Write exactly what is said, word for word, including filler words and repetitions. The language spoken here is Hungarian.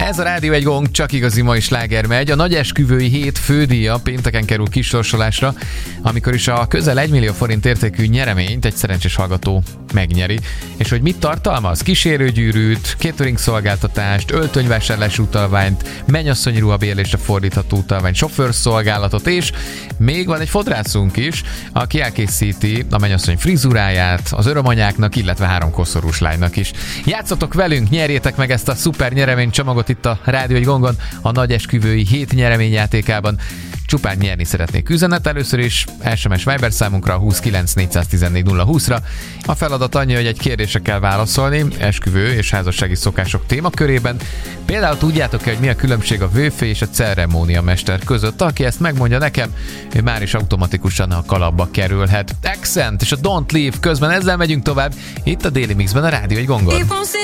Ez a Rádió egy Gong, csak igazi mai sláger megy. A nagy esküvői hét fődíja pénteken kerül kisorsolásra, amikor is a közel egy millió forint értékű nyereményt egy szerencsés hallgató megnyeri. És hogy mit tartalmaz? Kísérőgyűrűt, catering szolgáltatást, öltönyvásárlási utalványt, mennyasszonyi ruhabérlésre fordítható utalványt, sofőrszolgálatot, és még van egy fodrászunk is, aki elkészíti a mennyasszony frizuráját az örömanyáknak, illetve három koszorús lánynak is. Játszatok velünk, nyerjétek meg ezt a szuper nyereménycsomagot itt a Rádió egy Gongon, a nagy esküvői hét nyereményjátékában. Csupán nyerni szeretnék üzenet először is, es em es Viber számunkra huszonkilenc négyszáztizennégy nulla húszra. A feladat annyi, hogy egy kérdésre kell válaszolni, esküvő és házassági szokások témakörében. Például tudjátok-e, hogy mi a különbség a vőfé és a ceremóniamester között? Aki ezt megmondja nekem, ő már is automatikusan a kalapba kerülhet. Accent és a Don't Leave közben ezzel megyünk tovább, itt a Daily Mixben a Rádió egy Gongon.